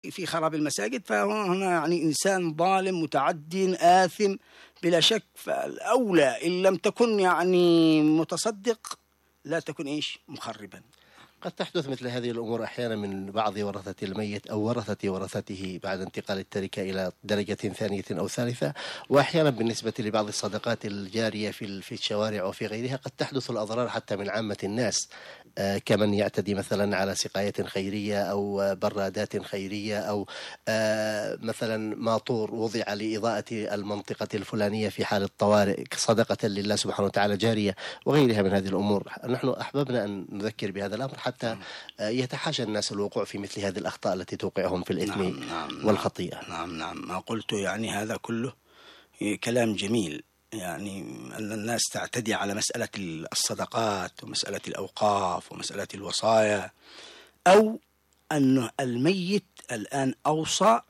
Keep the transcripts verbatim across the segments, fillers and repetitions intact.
في خراب المساجد، فهنا يعني إنسان ظالم متعد آثم بلا شك. فالأولى إن لم تكن يعني متصدق لا تكن إيش مخربا. قد تحدث مثل هذه الأمور أحيانا من بعض ورثة الميت أو ورثة ورثته بعد انتقال التركة إلى درجة ثانية أو ثالثة، وأحيانا بالنسبة لبعض الصدقات الجارية في في الشوارع وفي غيرها قد تحدث الأضرار حتى من عامة الناس، آه كمن يعتدي مثلا على سقاية خيرية أو برادات خيرية أو آه مثلا ماطور وضع لإضاءة المنطقة الفلانية في حال الطوارئ صدقة لله سبحانه وتعالى جارية وغيرها من هذه الأمور. نحن أحببنا أن نذكر بهذا الأمر حتى يتحاشى الناس الوقوع في مثل هذه الأخطاء التي توقعهم في الإثم نعم نعم والخطيئة. نعم نعم ما قلت يعني هذا كله كلام جميل، يعني أن الناس تعتدي على مسألة الصدقات ومسألة الأوقاف ومسألة الوصايا، أو أن الميت الآن أوصى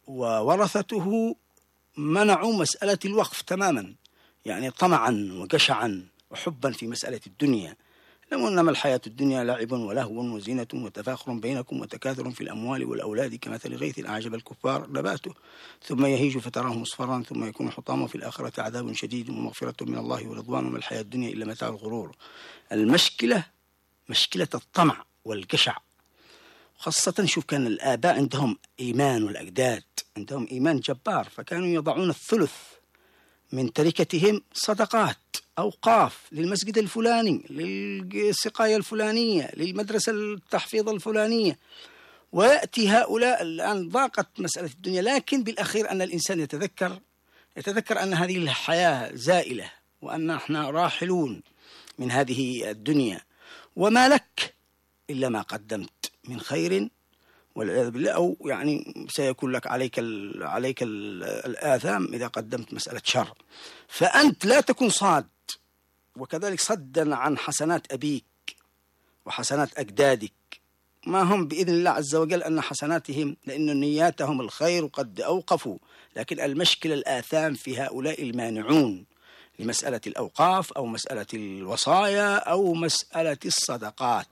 وورثته منعوا مسألة الوقف تماما، يعني طمعا وجشعا وحبا في مسألة الدنيا. لو إنما الحياة الدنيا لعب ولهو وزينة وتفاخر بينكم وتكاثر في الأموال والأولاد كمثل غيث أعجب الكفار نباته ثم يهيج فتراه مصفرا ثم يكون حطاما في الآخرة عذاب شديد ومغفرة من الله ورضوان وما الحياة الدنيا إلا متاع الغرور. المشكلة مشكلة الطمع والجشع، خاصة شوف كان الآباء عندهم إيمان والأجداد عندهم إيمان جبار، فكانوا يضعون الثلث من تركتهم صدقات أوقاف للمسجد الفلاني، للسقاية الفلانية، للمدرسة التحفيظ الفلانية. ويأتي هؤلاء الآن ضاقت مسألة الدنيا، لكن بالأخير أن الإنسان يتذكر يتذكر أن هذه الحياة زائلة وأن احنا راحلون من هذه الدنيا، وما لك إلا ما قدمت من خير والعياذ بالله، أو يعني سيكون لك عليك ال عليك ال الآثام إذا قدمت مسألة شر. فأنت لا تكن صاد، وكذلك صدا عن حسنات أبيك وحسنات أجدادك، ما هم بإذن الله عز وجل أن حسناتهم لأن نياتهم الخير قد أوقفوا، لكن المشكلة الآثام في هؤلاء المانعون لمسألة الأوقاف أو مسألة الوصايا أو مسألة الصدقات.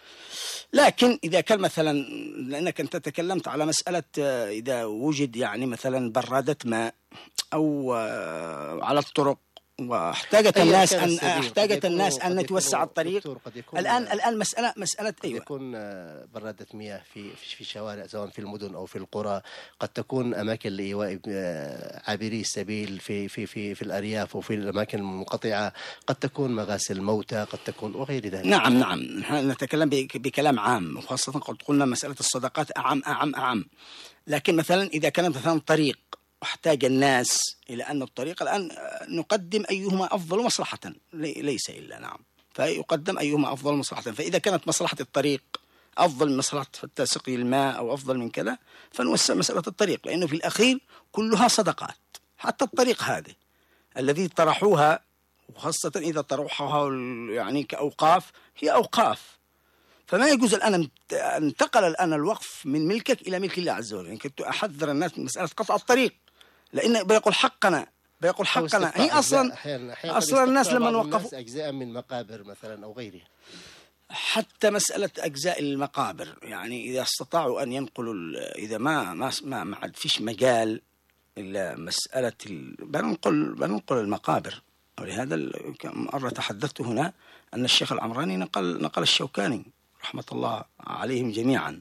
لكن إذا كان مثلا، لأنك أنت تكلمت على مسألة إذا وجد يعني مثلا برادة ماء أو على الطرق واحتاجت الناس أن احتاجت الناس أن نتوسع الطريق، الآن الآن مسألة مسألة أيوة قد يكون برادة مياه في في شوارع سواء في المدن أو في القرى، قد تكون أماكن لإيواء عابري السبيل في في في في الأرياف وفي الأماكن المنقطعة، قد تكون مغاسل موتى، قد تكون وغير ذلك. نعم نعم نحن نتكلم بكلام عام، وخاصة قد قلنا مسألة الصدقات أعم أعم أعم. لكن مثلا إذا كان مثلا طريق واحتاج الناس إلى أن الطريق الآن نقدم أيهما أفضل مصلحة، ليس إلا نعم، فيقدم أيهما أفضل مصلحة. فإذا كانت مصلحة الطريق أفضل من مصلحة سقي الماء أو أفضل من كذا فنوسع مسألة الطريق، لأنه في الأخير كلها صدقات. حتى الطريق هذه الذي طرحوها، وخاصة إذا طرحوها يعني كأوقاف، هي أوقاف، فما يجوز الآن انتقل الآن الوقف من ملكك إلى ملك الله عز وجل. يعني كنت أحذر الناس من مسألة قطع الطريق، لأن بيقول حقنا بيقول حقنا هي أصلا أحياناً أحياناً أصلا الناس لما وقفوا أجزاء من مقابر مثلا أو غيرها، حتى مسألة أجزاء المقابر، يعني إذا استطاعوا أن ينقلوا، إذا ما ما ما, ما عاد فيش مجال إلا مسألة بننقل بننقل المقابر. ولهذا مرة تحدثت هنا أن الشيخ العمراني نقل نقل الشوكاني رحمة الله عليهم جميعا،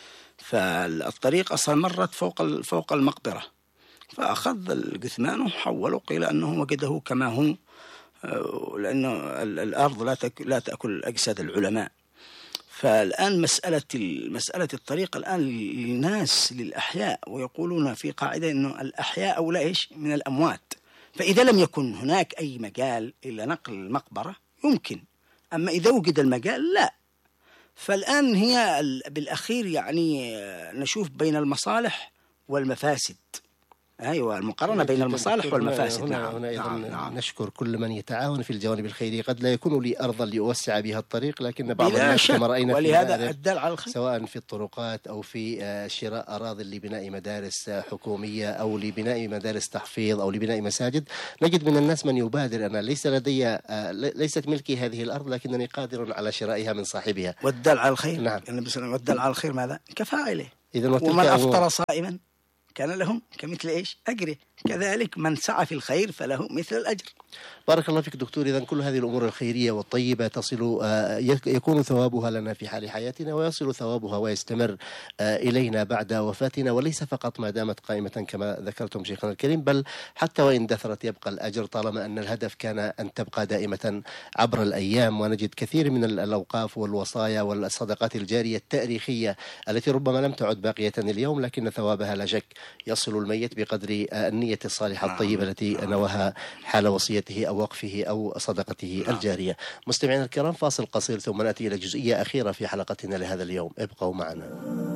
فالطريق أصلا مرت فوق فوق المقبرة، فأخذ الجثمان وحوله، قيل أنه وجده كما هو، لأنه الأرض لا لا تأكل أجساد العلماء. فالآن مسألة مسألة الطريق الآن للناس للأحياء، ويقولون في قاعدة أنه الأحياء أولى إيش من الأموات، فإذا لم يكن هناك أي مجال إلا نقل المقبرة يمكن، أما إذا وجد المجال لا. فالآن هي بالأخير يعني نشوف بين المصالح والمفاسد، أيوة المقارنة بين المصالح والمفاسد. هنا, نعم. هنا أيضا نعم. نعم. نشكر كل من يتعاون في الجوانب الخيرية. قد لا يكون لي أرضا لأوسع بها الطريق، لكن بعض الناس كما رأينا ولهذا الدال على الخير، سواء في الطرقات أو في شراء أراضي لبناء مدارس حكومية أو لبناء مدارس تحفيظ أو لبناء مساجد، نجد من الناس من يبادر. أنا ليس لدي ليست ملكي هذه الأرض، لكنني قادر على شرائها من صاحبها. والدال على الخير. نعم. والدال على الخير ماذا؟ كفاعله. إذن ومن أفطر صائما كان لهم كمثل إيش أجره، كذلك من سعى في الخير فله مثل الأجر. بارك الله فيك دكتور. إذن كل هذه الأمور الخيرية والطيبة تصل يكون ثوابها لنا في حال حياتنا، ويصل ثوابها ويستمر إلينا بعد وفاتنا، وليس فقط ما دامت قائمة كما ذكرتم شيخنا الكريم، بل حتى وإن دثرت يبقى الأجر، طالما أن الهدف كان أن تبقى دائمة عبر الأيام. ونجد كثير من الأوقاف والوصايا والصدقات الجارية التاريخية التي ربما لم تعد باقية اليوم، لكن ثوابها لا شك يصل الميت بقدر النية الصالحة الطيبة التي نواها حال وصيته أو وقفه أو صدقته الجارية. مستمعينا الكرام، فاصل قصير ثم نأتي إلى جزئية أخيرة في حلقتنا لهذا اليوم، ابقوا معنا.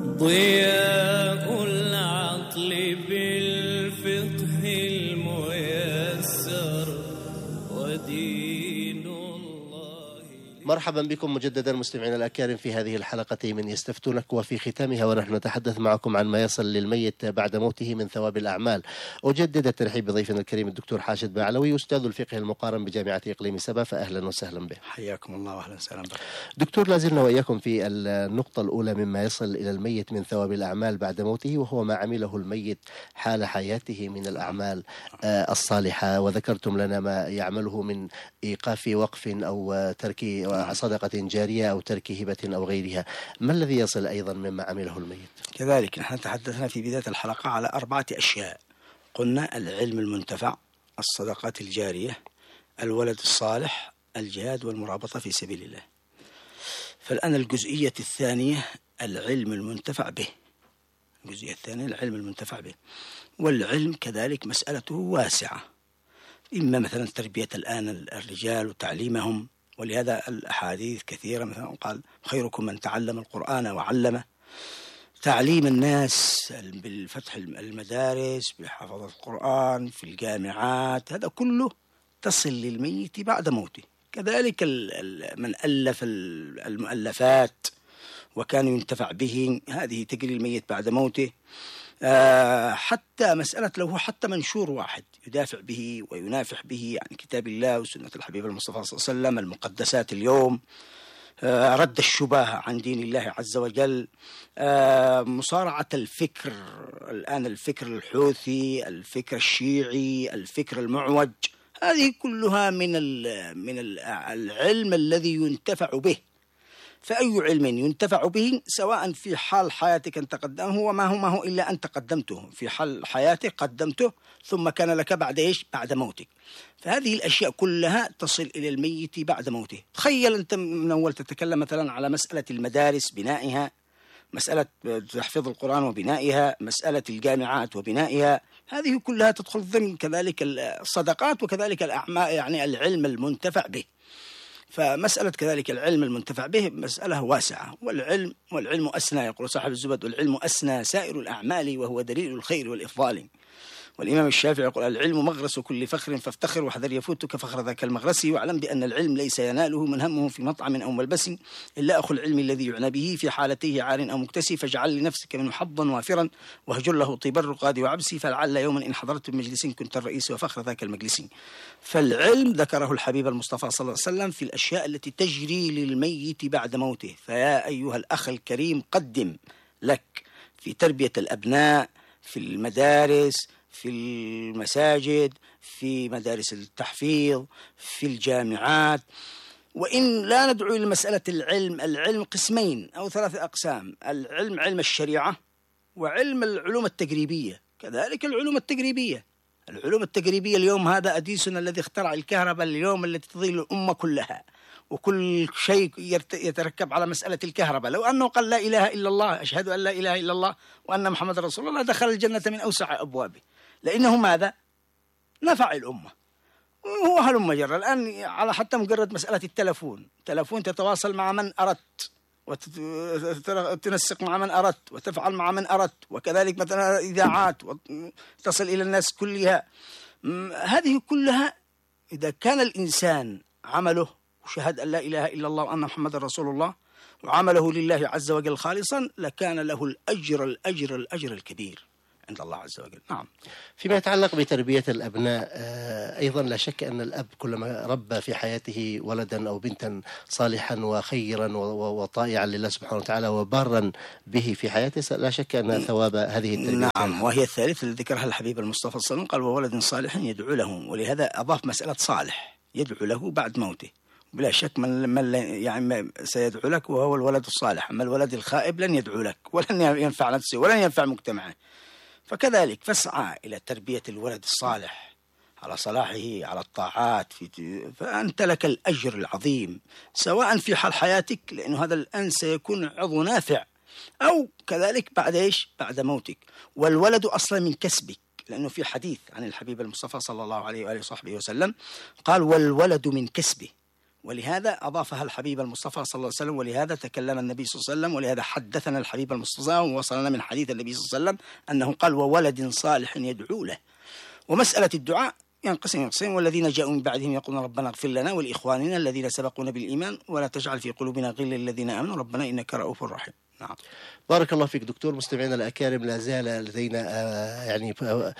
ضياء العقل بالفقه الميسر ودين الله. مرحبا بكم مجددا مستمعينا الأكارم في هذه الحلقة من يستفتونك، وفي ختامها ونحن نتحدث معكم عن ما يصل للميت بعد موته من ثواب الأعمال. أجدد الترحيب بضيفنا الكريم الدكتور حاشد بعلوي، أستاذ الفقه المقارن بجامعة إقليم سبا، فأهلا وسهلا به. حياكم الله وأهلا وسهلا بك دكتور. لازلنا وإياكم في النقطة الأولى مما يصل إلى الميت من ثواب الأعمال بعد موته، وهو ما عمله الميت حال حياته من الأعمال الصالحة، وذكرتم لنا ما يعمله من إيقاف وقف أو ترك صدقة جارية أو ترك هبة أو غيرها. ما الذي يصل أيضا مما عمله الميت؟ كذلك نحن تحدثنا في بداية الحلقة على أربعة أشياء، قلنا العلم المنتفع، الصدقات الجارية، الولد الصالح، الجهاد والمرابطة في سبيل الله. فالآن الجزئية الثانية العلم المنتفع به، الجزئية الثانية العلم المنتفع به، والعلم كذلك مسألته واسعة، إما مثلا تربية الآن الرجال وتعليمهم، ولهذا الأحاديث كثيرة، مثلا قال خيركم من تعلم القرآن وعلمه. تعليم الناس بالفتح المدارس، بحفظ القرآن في الجامعات، هذا كله تصل للميت بعد موته. كذلك من ألف المؤلفات وكان ينتفع به، هذه تجري الميت بعد موته. آه حتى مسألة له حتى منشور واحد يدافع به وينافح به عن كتاب الله وسنة الحبيب المصطفى صلى الله عليه وسلم، المقدسات اليوم، آه رد الشبهة عن دين الله عز وجل، آه مصارعة الفكر الآن، الفكر الحوثي، الفكر الشيعي، الفكر المعوج، هذه كلها من من العلم الذي ينتفع به. فأي علم ينتفع به سواء في حال حياتك أن تقدمه، وما هو ما هو إلا أن تقدمته في حال حياتك، قدمته ثم كان لك بعد إيش؟ بعد موتك. فهذه الأشياء كلها تصل إلى الميت بعد موته. تخيل أنت من أول تتكلم مثلا على مسألة المدارس بنائها، مسألة تحفيظ القرآن وبنائها، مسألة الجامعات وبنائها، هذه كلها تدخل ضمن كذلك الصدقات وكذلك الأعمال، يعني العلم المنتفع به. فمسألة كذلك العلم المنتفع به مسألة واسعة، والعلم والعلم أسنى، يقول صاحب الزبد، والعلم أسنى سائر الأعمال وهو دليل الخير والإفضال. والإمام الشافعي يقول العلم مغرس كل فخر فافتخر واحذر يفوتك فخر ذاك المغرس، واعلم بأن العلم ليس يناله من همه في مطعم أو ملبس إلا أخو العلم الذي يعنى به في حالته عار أو مكتسي، فاجعل لنفسك منه حظا وافرا وهجر له طيب الرقاد وعبسي، فلعل يوما إن حضرت بمجلس كنت الرئيس وفخر ذاك المجلس. فالعلم ذكره الحبيب المصطفى صلى الله عليه وسلم في الأشياء التي تجري للميت بعد موته. فيا أيها الأخ الكريم، قدم لك في تربية الأبناء، في المدارس، في المساجد، في مدارس التحفيظ، في الجامعات. وإن لا ندعو إلى مسألة العلم، العلم قسمين أو ثلاثة أقسام، العلم علم الشريعة، وعلم العلوم التجريبية، كذلك العلوم التجريبية. العلوم التجريبية اليوم هذا أديسون الذي اخترع الكهرباء اليوم التي تضيء الأمة كلها، وكل شيء يتركب على مسألة الكهرباء. لو أنه قال لا إله إلا الله، أشهد أن لا إله إلا الله وأن محمد رسول الله، دخل الجنة من أوسع أبوابه، لأنه ماذا؟ نفع الأمة. وهو هلم جرى الآن على حتى مجرد مسألة التلفون، تلفون تتواصل مع من أردت وتنسق مع من أردت وتفعل مع من أردت، وكذلك مثلا إذاعات وتصل إلى الناس كلها. هذه كلها إذا كان الإنسان عمله وشهد أن لا إله إلا الله وأن محمد رسول الله وعمله لله عز وجل خالصا، لكان له الأجر الأجر الأجر الكبير. عند الله عز وجل. نعم. فيما يتعلق بتربية الأبناء أيضا لا شك أن الأب كلما ربى في حياته ولدا أو بنتا صالحا وخيرا وطائعا لله سبحانه وتعالى وبارا به في حياته لا شك أن ثواب هذه التربية. نعم. وهي الثالثة اللي ذكرها الحبيب المصطفى صلى الله عليه وسلم، قال وولد صالح يدعو له، ولهذا أضاف مسألة صالح يدعو له بعد موته. بلا شك من, من يعني سيدعو لك وهو الولد الصالح، أما الولد الخائب لن يدعو لك ولن ينفع نفسه ولن ينفع مجتمعه. فكذلك فاسعى إلى تربية الولد الصالح على صلاحه على الطاعات، في فأنت لك الأجر العظيم سواء في حال حياتك، لأنه هذا الآن سيكون عضو نافع، أو كذلك بعد إيش؟ بعد موتك. والولد أصلا من كسبك، لأنه في حديث عن الحبيب المصطفى صلى الله عليه وآله وصحبه وسلم قال والولد من كسبه، ولهذا أضافها الحبيب المصطفى صلى الله عليه وسلم، ولهذا تكلم النبي صلى الله عليه وسلم، ولهذا حدثنا الحبيب المصطفى ووصلنا من حديث النبي صلى الله عليه وسلم أنه قال وولد صالح يدعو له. ومسألة الدعاء ينقسم قسمين، والذين جاءوا من بعدهم يقولون ربنا اغفر لنا ولإخواننا الذين سبقونا بالإيمان ولا تجعل في قلوبنا غلا للذين آمنوا ربنا إنك رؤوف رحيم. نعم. بارك الله فيك دكتور. مستمعينا الأكارم، لا زال لدينا آه يعني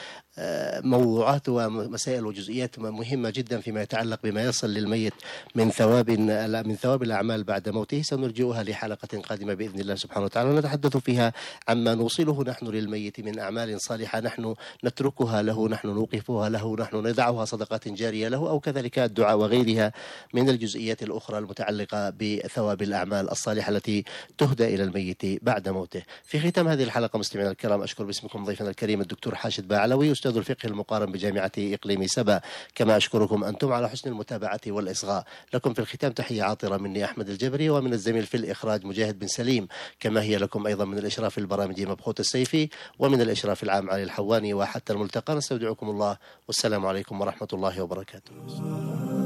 آه موضوعات ومسائل وجزئيات مهمة جدا فيما يتعلق بما يصل للميت من ثواب من ثواب الأعمال بعد موته، سنرجئها لحلقة قادمة بإذن الله سبحانه وتعالى، نتحدث فيها عما نوصله نحن للميت من أعمال صالحة نحن نتركها له، نحن نوقفها له، نحن ندعها صدقات جارية له، أو كذلك الدعاء وغيرها من الجزئيات الأخرى المتعلقة بثواب الأعمال الصالحة التي تهدى إلى الميت بعد موته. في ختام هذه الحلقة مستمعينا الكرام، أشكر باسمكم ضيفنا الكريم الدكتور حاشد باعلوي أستاذ الفقه المقارن بجامعة إقليم سبا، كما أشكركم أنتم على حسن المتابعة والإصغاء. لكم في الختام تحية عاطرة مني أحمد الجبري، ومن الزميل في الإخراج مجاهد بن سليم، كما هي لكم أيضا من الإشراف البرامجي مبخوت السيفي، ومن الإشراف العام علي الحواني. وحتى الملتقى نستودعكم الله، والسلام عليكم ورحمة الله وبركاته.